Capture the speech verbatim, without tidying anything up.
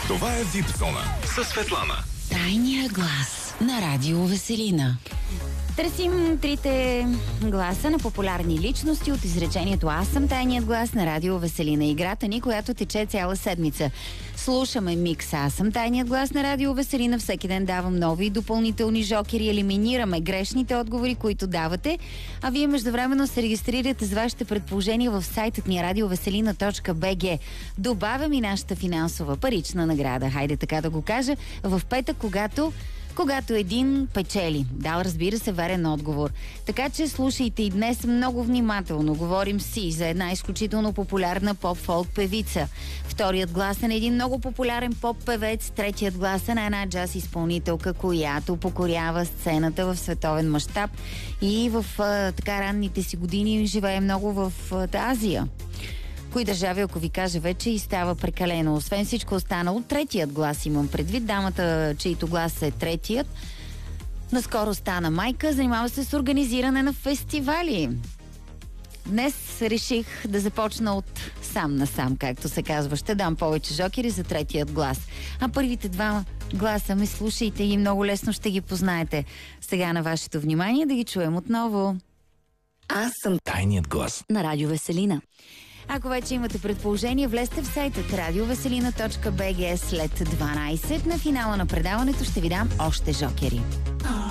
Това е Вип Зона със Светлана. Тайния глас на Радио Веселина. Търсим трите гласа на популярни личности от изречението "Аз съм тайният глас" на Радио Веселина. Играта ни, която тече цяла седмица. Слушаме микс "Аз съм тайният глас" на Радио Веселина. Всеки ден давам нови и допълнителни жокери. Елиминираме грешните отговори, които давате. А вие междувременно се регистрирате с вашите предположения в сайтът ни радиовеселина точка би джи. Добавям и нашата финансова парична награда. Хайде така да го кажа. В петък, когато Когато един печели. Дал, разбира се, верен отговор. Така че слушайте и днес много внимателно. Говорим си за една изключително популярна поп-фолк певица. Вторият глас е на един много популярен поп-певец. Третият глас е на една джаз изпълнителка, която покорява сцената в световен мащаб и в а, така ранните си години живее много в а, Азия. Кои държави, ако ви кажа вече, и става прекалено. Освен всичко останало, третият глас имам предвид. Дамата, чийто глас е третият, наскоро стана майка, занимава се с организиране на фестивали. Днес реших да започна от сам на сам, както се казва. Ще дам повече жокери за третият глас. А първите два гласа ме слушайте и много лесно ще ги познаете. Сега на вашето внимание да ги чуем отново. Аз съм Тайният глас на Радио Веселина. Ако вече имате предположение, влезте в сайта радиовеселина точка би джи след дванайсет. На финала на предаването ще ви дам още жокери.